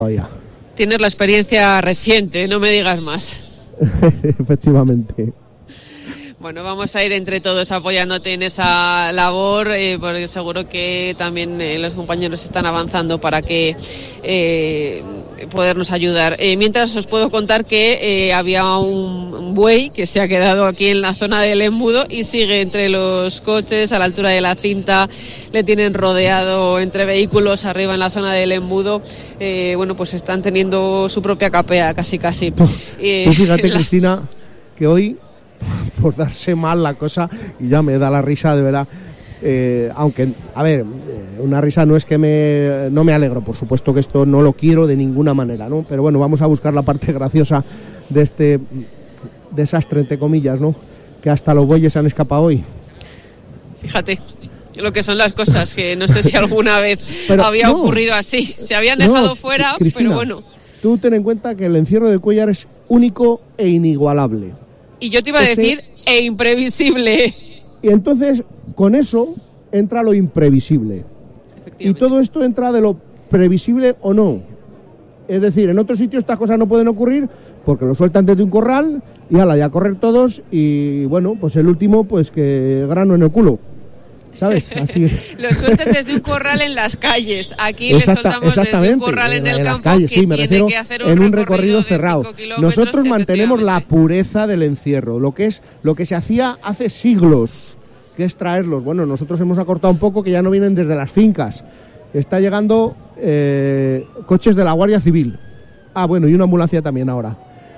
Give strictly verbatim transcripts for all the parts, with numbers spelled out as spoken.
todavía. Tienes la experiencia reciente, no me digas más. Efectivamente. Bueno, vamos a ir entre todos apoyándote en esa labor, eh, porque seguro que también eh, los compañeros están avanzando para que eh, podernos ayudar. Eh, mientras os puedo contar que eh, había un buey que se ha quedado aquí en la zona del embudo y sigue entre los coches a la altura de la cinta, le tienen rodeado entre vehículos arriba en la zona del embudo. Eh, bueno, pues están teniendo su propia capea casi casi. Tú, eh, tú fíjate, la... Cristina, que hoy, por darse mal la cosa, y ya me da la risa de verdad, eh, aunque, a ver, una risa no es que me, no me alegro, por supuesto que esto no lo quiero de ninguna manera, ¿no? Pero bueno, vamos a buscar la parte graciosa de este desastre, entre comillas, ¿no? Que hasta los bueyes se han escapado hoy. Fíjate lo que son las cosas, que no sé si alguna vez pero, había no, ocurrido así, se habían dejado no, fuera, Cristina, pero bueno. Tú ten en cuenta que el encierro de Cuéllar es único e inigualable. Y yo te iba a Ese... decir, e imprevisible. Y entonces, con eso, entra lo imprevisible. Y todo esto entra de lo previsible o no. Es decir, en otros sitios estas cosas no pueden ocurrir porque lo sueltan desde un corral y ala, ya a correr todos y bueno, pues el último, pues que grano en el culo. ¿Sabes? Así lo sueltan desde un corral en las calles. Aquí Exacta, le soltamos desde un corral en el en campo calles, que sí, me tiene refiero que hacer un en un recorrido, recorrido cerrado. Nosotros mantenemos la pureza del encierro, lo que es lo que se hacía hace siglos, que es traerlos. Bueno, nosotros hemos acortado un poco, que ya no vienen desde las fincas. Está llegando eh, coches de la Guardia Civil. Ah, bueno, y una ambulancia también ahora.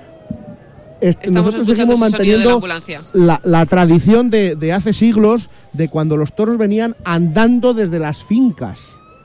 Est- nosotros seguimos manteniendo la, la tradición de, de hace siglos, de cuando los toros venían andando desde las fincas,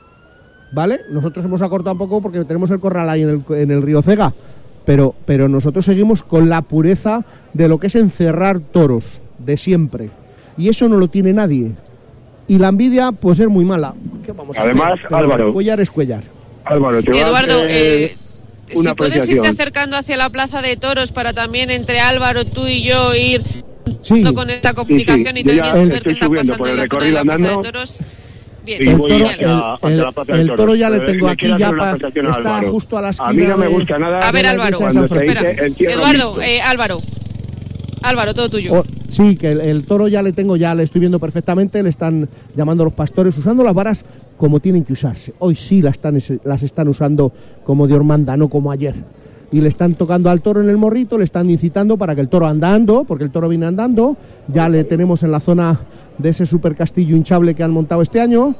¿vale? Nosotros hemos acortado un poco porque tenemos el corral ahí en el, en el río Cega, pero, pero nosotros seguimos con la pureza de lo que es encerrar toros, de siempre, y eso no lo tiene nadie, y la envidia pues es muy mala. ¿Qué vamos a Además, hacer? Álvaro, Cuéllar es Cuéllar. Álvaro, te Eduardo, eh, una si puedes irte acercando hacia la plaza de toros para también entre Álvaro, tú y yo ir sí. con esta comunicación sí, sí. y también saber qué está pasando por el en la recorrido zona de la plaza andando, de toros. Bien. Y voy el toro, hacia, hacia el, la plaza de el toros. toro ya le Pero tengo le aquí quiero ya hacer una para, apreciación a está Álvaro. justo a la esquina. A mí no me de, gusta nada. A ver, Álvaro, cuando se espera. dice encierro Eduardo, mixto. eh, Álvaro. Álvaro, todo tuyo. Oh, sí, que el, el toro ya le tengo, ya le estoy viendo perfectamente, le están llamando los pastores, usando las varas como tienen que usarse. Hoy sí las están, las están usando como Dios manda, no como ayer. Y le están tocando al toro en el morrito, le están incitando para que el toro andando, porque el toro viene andando, ya le tenemos en la zona de ese super castillo hinchable que han montado este año,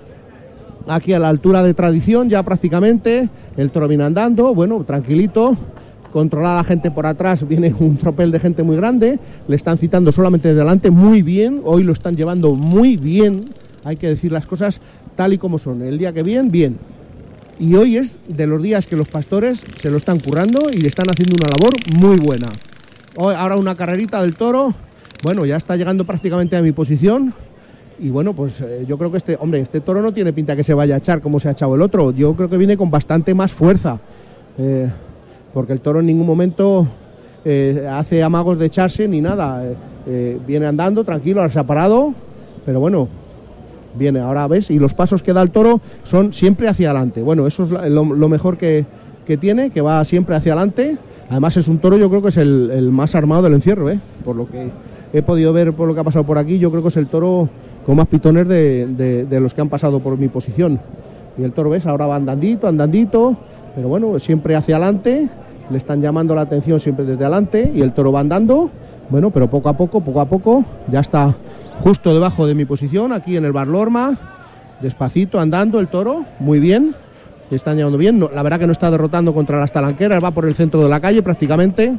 aquí a la altura de Tradición ya prácticamente, el toro viene andando, bueno, tranquilito, controlada la gente por atrás, viene un tropel de gente muy grande, le están citando solamente desde delante, muy bien, hoy lo están llevando muy bien, hay que decir las cosas tal y como son, el día que bien, bien. Y hoy es de los días que los pastores se lo están currando y le están haciendo una labor muy buena. Hoy, ahora una carrerita del toro, bueno, ya está llegando prácticamente a mi posición. Y bueno, pues eh, yo creo que este, hombre, este toro no tiene pinta que se vaya a echar como se ha echado el otro. Yo creo que viene con bastante más fuerza. Eh, porque el toro en ningún momento eh, hace amagos de echarse ni nada. Eh, eh, viene andando tranquilo, ahora se ha parado, pero bueno, viene, ahora ves, y los pasos que da el toro son siempre hacia adelante. Bueno, eso es lo, lo mejor que, que tiene, que va siempre hacia adelante. Además es un toro, yo creo que es el, el más armado del encierro, ¿eh? Por lo que he podido ver, por lo que ha pasado por aquí, yo creo que es el toro con más pitones de, de, de los que han pasado por mi posición. Y el toro, ves, ahora va andandito, andandito, pero bueno, siempre hacia adelante, le están llamando la atención siempre desde adelante, y el toro va andando, bueno, pero poco a poco, poco a poco, ya está justo debajo de mi posición, aquí en el Bar Lorma, despacito andando el toro, muy bien, le están llevando bien, no, la verdad que no está derrotando contra las talanqueras, va por el centro de la calle prácticamente,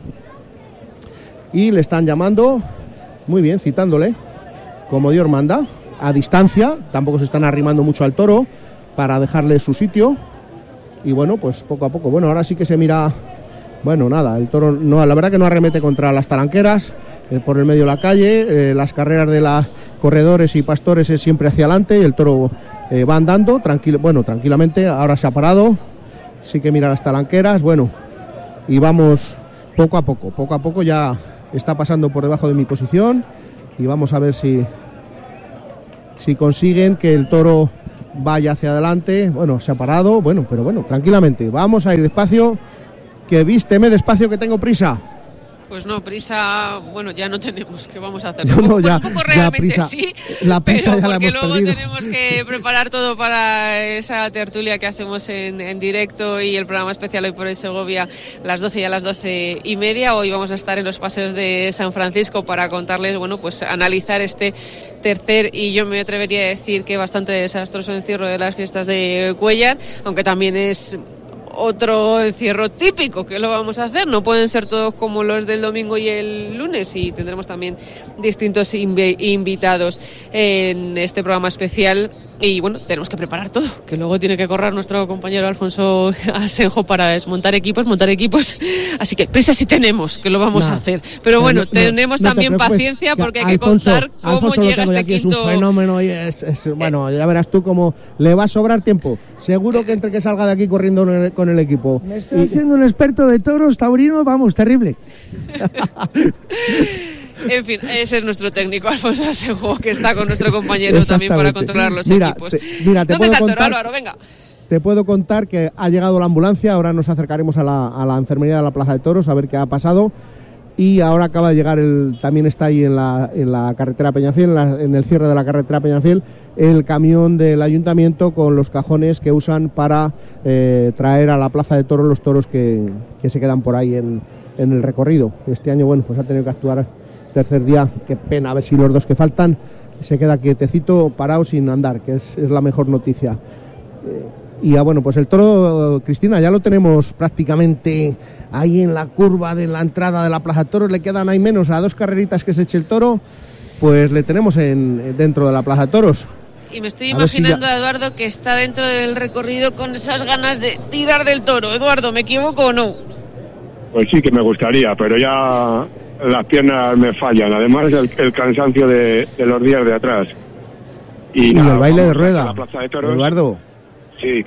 y le están llamando, muy bien, citándole, como Dios manda, a distancia, tampoco se están arrimando mucho al toro, para dejarle su sitio, y bueno, pues poco a poco, bueno, ahora sí que se mira, bueno, nada, el toro, no, la verdad que no arremete contra las talanqueras, Eh, por el medio de la calle, eh, las carreras de los corredores y pastores es siempre hacia adelante y el toro eh, va andando, tranquilo, bueno, tranquilamente, ahora se ha parado, sí que mira las talanqueras, bueno, y vamos poco a poco, poco a poco ya está pasando por debajo de mi posición y vamos a ver si, si consiguen que el toro vaya hacia adelante. Bueno, se ha parado, bueno, pero bueno, tranquilamente. Vamos a ir despacio, que vísteme despacio, que tengo prisa. Pues no, prisa, bueno, ya no tenemos, ¿qué vamos a hacer? No, No, no, ya, un poco realmente prisa, sí, la prisa pero ya la porque hemos luego perdido. tenemos que preparar todo para esa tertulia que hacemos en, en directo y el programa especial hoy por hoy Segovia, las doce y a las doce y media. Hoy vamos a estar en los paseos de San Francisco para contarles, bueno, pues analizar este tercer y yo me atrevería a decir que bastante desastroso encierro de las fiestas de Cuéllar, aunque también es otro encierro típico, que lo vamos a hacer, no pueden ser todos como los del domingo y el lunes, y tendremos también distintos inv- invitados en este programa especial. Y bueno, tenemos que preparar todo, que luego tiene que correr nuestro compañero Alfonso Asenjo para desmontar equipos, montar equipos, así que prisa sí tenemos, que lo vamos nah, a hacer, pero bueno, no, tenemos no, no también te paciencia, que porque hay Alfonso, que contar cómo Alfonso llega este aquí, quinto. Es un fenómeno y es, es bueno, ya verás tú cómo le va a sobrar tiempo, seguro que entre que salga de aquí corriendo con el, con el equipo. Me estoy y... haciendo un experto de toros taurinos, vamos, terrible. En fin, ese es nuestro técnico, Alfonso Asenjo, que está con nuestro compañero también para controlar los mira, equipos. Te, mira, te ¿Dónde puedo está el toro, contar, Álvaro? Venga. Te puedo contar que ha llegado la ambulancia, ahora nos acercaremos a la, a la enfermería de la Plaza de Toros a ver qué ha pasado. Y ahora acaba de llegar, el también está ahí en la, en la carretera Peñafiel, en, la, en el cierre de la carretera Peñafiel, el camión del ayuntamiento con los cajones que usan para eh, traer a la Plaza de Toros los toros que, que se quedan por ahí en, en el recorrido. Este año, bueno, pues ha tenido que actuar tercer día, qué pena, a ver si los dos que faltan se queda quietecito, parado, sin andar, que es, es la mejor noticia. Eh, y ya, bueno, pues el toro, Cristina, ya lo tenemos prácticamente ahí en la curva de la entrada de la Plaza de Toros, le quedan ahí menos a dos carreritas que se eche el toro, pues le tenemos en, dentro de la Plaza de Toros. Y me estoy A ver si imaginando ya... a Eduardo que está dentro del recorrido con esas ganas de tirar del toro. Eduardo, ¿me equivoco o no? Pues sí que me gustaría, pero ya las piernas me fallan, además el, el cansancio de, de los días de atrás. Y, y nada, el baile de rueda, la Plaza de Toros. Eduardo. Sí.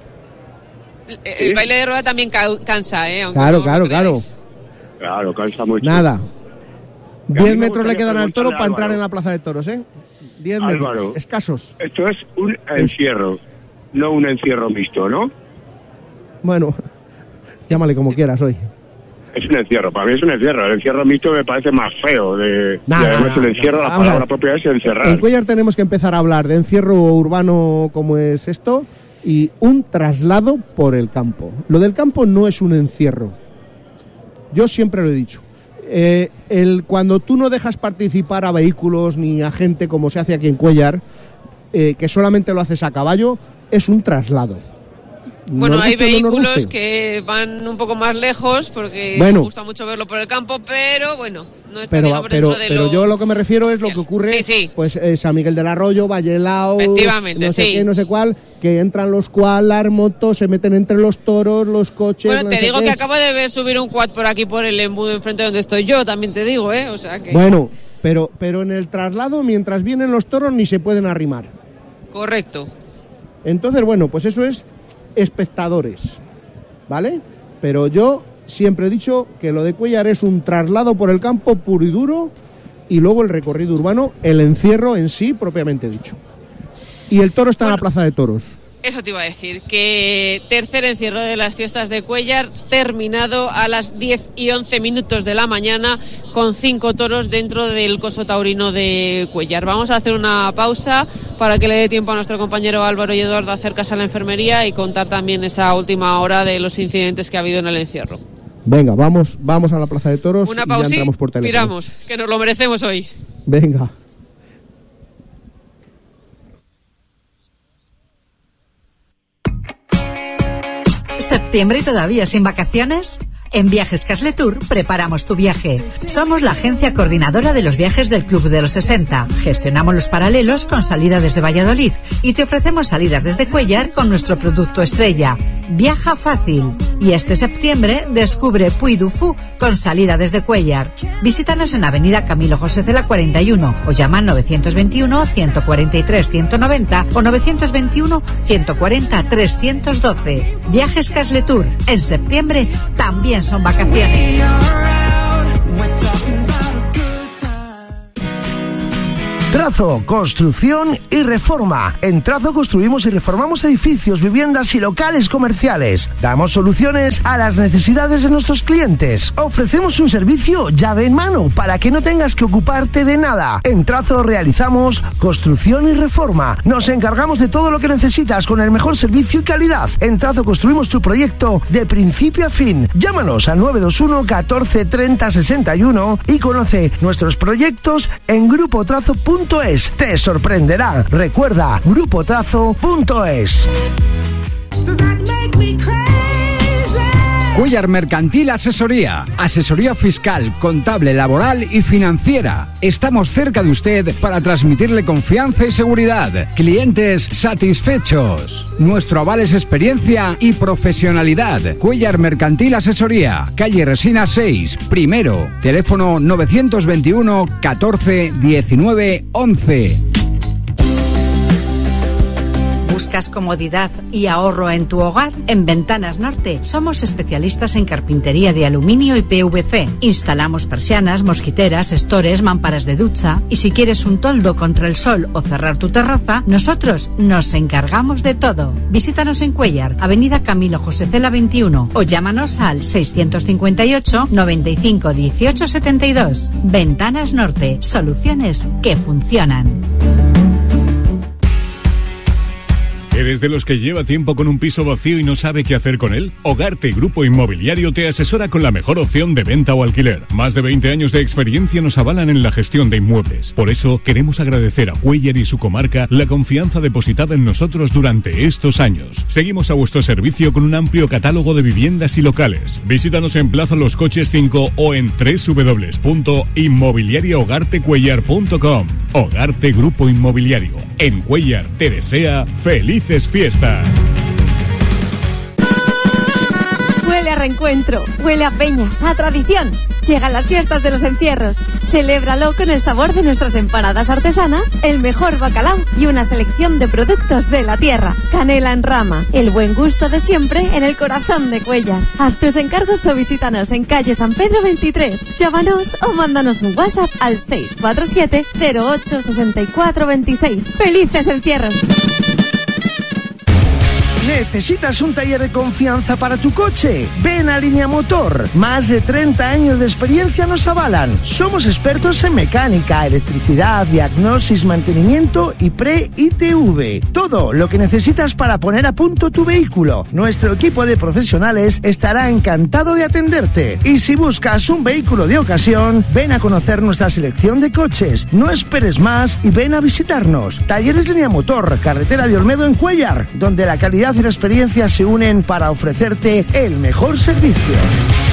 El, el ¿Sí? baile de rueda también ca- cansa, ¿eh? Aunque claro, no claro, claro. Claro, cansa mucho. Nada. Diez metros le quedan al toro para entrar en la Plaza de Toros, ¿eh? Diez metros, escasos. Esto es un encierro, es... no un encierro mixto, ¿no? Bueno, llámale como quieras hoy. Es un encierro, para mí es un encierro. El encierro mixto me parece más feo. De, nah, y además nah, el encierro, nah, la palabra propia es encerrar. En Cuéllar tenemos que empezar a hablar de encierro urbano como es esto y un traslado por el campo. Lo del campo no es un encierro. Yo siempre lo he dicho. Eh, el, cuando tú no dejas participar a vehículos ni a gente como se hace aquí en Cuéllar, eh, que solamente lo haces a caballo, es un traslado. Bueno, hay vehículos que van un poco más lejos porque bueno, me gusta mucho verlo por el campo, pero bueno, no está pero, digamos, pero, dentro de pero lo... yo lo que me refiero es lo que ocurre, sí, sí. pues eh, San Miguel del Arroyo, Vallelao, efectivamente, no sé sí. qué, no sé cuál, que entran los quad, las motos, se meten entre los toros, los coches... Bueno, no te sé digo qué. que acabo de ver subir un quad por aquí por el embudo enfrente de donde estoy yo, también te digo, ¿eh? O sea que... Bueno, pero, pero en el traslado, mientras vienen los toros, ni se pueden arrimar. Correcto. Entonces, bueno, pues eso es espectadores, ¿vale? Pero yo siempre he dicho que lo de Cuéllar es un traslado por el campo puro y duro y luego el recorrido urbano, el encierro en sí propiamente dicho. Y el toro está bueno, en la Plaza de Toros. Eso te iba a decir, que tercer encierro de las fiestas de Cuéllar, terminado a las diez y once minutos de la mañana, con cinco toros dentro del coso taurino de Cuéllar. Vamos a hacer una pausa para que le dé tiempo a nuestro compañero Álvaro y Eduardo a acercarse a la enfermería y contar también esa última hora de los incidentes que ha habido en el encierro. Venga, vamos, vamos a la Plaza de Toros una y pausa, ya entramos por teléfono. Miramos, que nos lo merecemos hoy. Venga. ¿Septiembre y todavía sin vacaciones? En Viajes Casletur preparamos tu viaje. Somos la agencia coordinadora de los viajes del Club de los sesenta. Gestionamos los paralelos con salida desde Valladolid y te ofrecemos salidas desde Cuéllar con nuestro producto estrella. Viaja fácil. Y este septiembre descubre Puy du Fou con salida desde Cuéllar. Visítanos en Avenida Camilo José Cela cuarenta y uno o llama al novecientos veintiuno, ciento cuarenta y tres, ciento noventa o novecientos veintiuno, ciento cuarenta, trescientos doce. Viajes Casletur. En septiembre también son vacaciones. Trazo, construcción y reforma. En Trazo construimos y reformamos edificios, viviendas y locales comerciales. Damos soluciones a las necesidades de nuestros clientes. Ofrecemos un servicio llave en mano para que no tengas que ocuparte de nada. En Trazo realizamos construcción y reforma. Nos encargamos de todo lo que necesitas con el mejor servicio y calidad. En Trazo construimos tu proyecto de principio a fin. Llámanos al nueve dos uno, catorce, treinta, sesenta y uno y conoce nuestros proyectos en grupo trazo punto es. Te sorprenderá. Recuerda, grupo trazo punto es. Cuéllar Mercantil Asesoría. Asesoría fiscal, contable, laboral y financiera. Estamos cerca de usted para transmitirle confianza y seguridad. Clientes satisfechos. Nuestro aval es experiencia y profesionalidad. Cuéllar Mercantil Asesoría. Calle Resina seis, primero. Teléfono novecientos veintiuno, catorce, diecinueve, once. ¿Buscas comodidad y ahorro en tu hogar? En Ventanas Norte somos especialistas en carpintería de aluminio y P V C. Instalamos persianas, mosquiteras, estores, mámparas de ducha. Y si quieres un toldo contra el sol o cerrar tu terraza, nosotros nos encargamos de todo. Visítanos en Cuéllar, Avenida Camilo José Cela veintiuno, o llámanos al seiscientos cincuenta y ocho, noventa y cinco, dieciocho, setenta y dos. Ventanas Norte, soluciones que funcionan. ¿Eres de los que lleva tiempo con un piso vacío y no sabe qué hacer con él? Hogarte Grupo Inmobiliario te asesora con la mejor opción de venta o alquiler. Más de veinte años de experiencia nos avalan en la gestión de inmuebles. Por eso queremos agradecer a Cuéllar y su comarca la confianza depositada en nosotros durante estos años. Seguimos a vuestro servicio con un amplio catálogo de viviendas y locales. Visítanos en Plaza Los Coches cinco o en doble u doble u doble u punto inmobiliario hogarte cuéllar punto com. Hogarte Grupo Inmobiliario. En Cuéllar te desea felices fiestas. Huele a reencuentro, huele a peñas, a tradición. Llegan las fiestas de los encierros. Celébralo con el sabor de nuestras empanadas artesanas, el mejor bacalao y una selección de productos de la tierra. Canela en rama, el buen gusto de siempre en el corazón de Cuéllar. Haz tus encargos o visítanos en calle San Pedro veintitrés. Llámanos o mándanos un WhatsApp al seis cuatro siete, cero ocho, seis cuatro dos seis. ¡Felices encierros! ¿Necesitas un taller de confianza para tu coche? Ven a Línea Motor. Más de treinta años de experiencia nos avalan. Somos expertos en mecánica, electricidad, diagnosis, mantenimiento y pre-I T V. Todo lo que necesitas para poner a punto tu vehículo. Nuestro equipo de profesionales estará encantado de atenderte. Y si buscas un vehículo de ocasión, ven a conocer nuestra selección de coches. No esperes más y ven a visitarnos. Talleres Línea Motor, carretera de Olmedo en Cuéllar, donde la calidad y la experiencia se unen para ofrecerte el mejor servicio.